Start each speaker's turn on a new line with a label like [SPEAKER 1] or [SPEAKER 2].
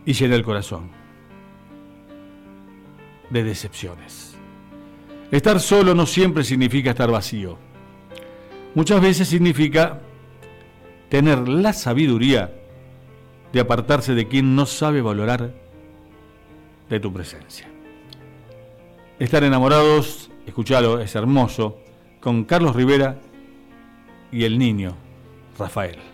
[SPEAKER 1] y llena el corazón de decepciones. Estar solo no siempre significa estar vacío. Muchas veces significa tener la sabiduría de apartarse de quien no sabe valorar de tu presencia. Estar enamorados, escuchalo, es hermoso, con Carlos Rivera y el niño Rafael.